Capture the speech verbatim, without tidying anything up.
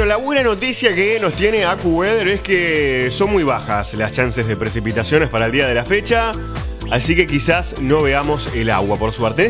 la buena noticia que nos tiene AccuWeather es que son muy bajas las chances de precipitaciones para el día de la fecha, así que quizás no veamos el agua, por suerte.